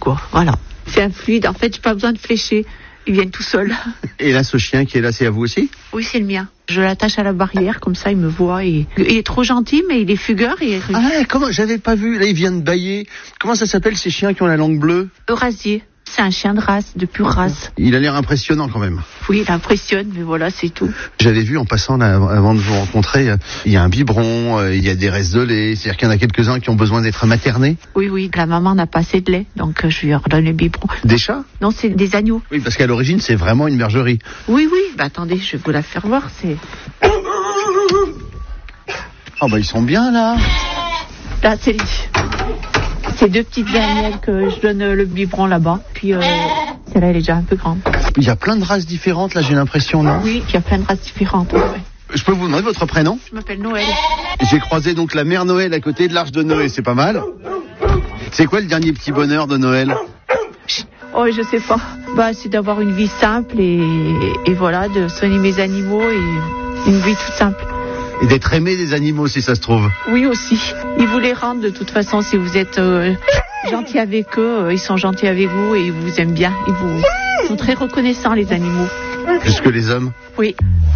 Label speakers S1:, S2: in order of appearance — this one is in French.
S1: quoi. Voilà. C'est un fluide. En fait, j'ai pas besoin de flécher. Ils viennent tout seuls.
S2: Et là, ce chien qui est là, c'est à vous aussi?
S1: Oui, c'est le mien. Je l'attache à la barrière, comme ça, il me voit. Il est trop gentil, mais il est fugueur.
S2: Ah, comment? J'avais pas vu. Là, il vient de bâiller. Comment ça s'appelle, ces chiens qui ont la langue bleue?
S1: Eurasier. C'est un chien de race, de pure race.
S2: Il a l'air impressionnant quand même.
S1: Oui, il impressionne, mais voilà, c'est tout.
S2: J'avais vu en passant là, avant de vous rencontrer, il y a un biberon, il y a des restes de lait. C'est-à-dire qu'il y en a quelques-uns qui ont besoin d'être maternés.
S1: Oui, la maman n'a pas assez de lait, donc je lui redonne le biberon.
S2: Des chats?
S1: Non, c'est des agneaux.
S2: Oui, parce qu'à l'origine, c'est vraiment une bergerie.
S1: Oui, attendez, je vais vous la faire voir, c'est...
S2: Ils sont bien là.
S1: Là, c'est deux petites dernières que je donne le biberon là-bas. Puis celle-là, elle est déjà un peu grande.
S2: Il y a plein de races différentes là, j'ai l'impression, non?
S1: Oui, il y a plein de races différentes. Ouais.
S2: Je peux vous demander votre prénom?
S1: Je m'appelle Noël.
S2: J'ai croisé donc la mère Noël à côté de l'Arche de Noé, c'est pas mal. C'est quoi le dernier petit bonheur de Noël?
S1: Oh, je sais pas. C'est d'avoir une vie simple et voilà, de soigner mes animaux et une vie toute simple.
S2: Et d'être aimé des animaux, si ça se trouve.
S1: Oui, aussi. Ils vous les rendent de toute façon. Si vous êtes gentil avec eux, ils sont gentils avec vous et ils vous aiment bien. Ils sont très reconnaissants, les animaux.
S2: Plus que les hommes?
S1: Oui.